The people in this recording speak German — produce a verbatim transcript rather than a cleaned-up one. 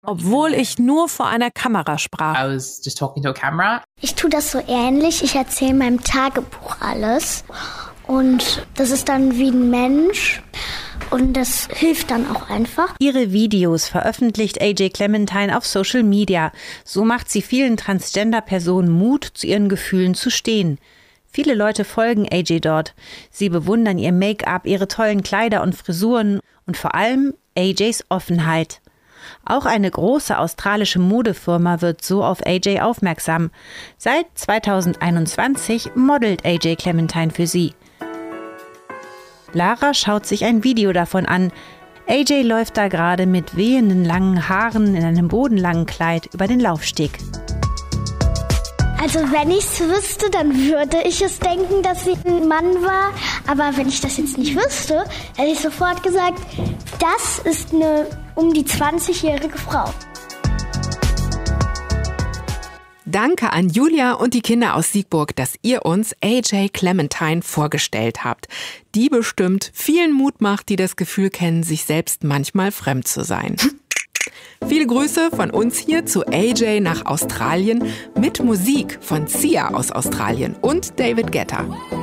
obwohl ich nur vor einer Kamera sprach. I was just talking to a camera. Ich tue das so ähnlich. Ich erzähle in meinem Tagebuch alles. Und das ist dann wie ein Mensch. Und das hilft dann auch einfach. Ihre Videos veröffentlicht A J Clementine auf Social Media. So macht sie vielen Transgender-Personen Mut, zu ihren Gefühlen zu stehen. Viele Leute folgen A J dort. Sie bewundern ihr Make-up, ihre tollen Kleider und Frisuren und vor allem A Js Offenheit. Auch eine große australische Modefirma wird so auf A J aufmerksam. Seit zweitausendeinundzwanzig modelt A J Clementine für sie. Lara schaut sich ein Video davon an. A J läuft da gerade mit wehenden langen Haaren in einem bodenlangen Kleid über den Laufsteg. Also wenn ich es wüsste, dann würde ich es denken, dass sie ein Mann war. Aber wenn ich das jetzt nicht wüsste, hätte ich sofort gesagt, das ist eine um die zwanzigjährige Frau. Danke an Julia und die Kinder aus Siegburg, dass ihr uns A J Clementine vorgestellt habt. Die bestimmt vielen Mut macht, die das Gefühl kennen, sich selbst manchmal fremd zu sein. Viele Grüße von uns hier zu A J nach Australien mit Musik von Sia aus Australien und David Guetta.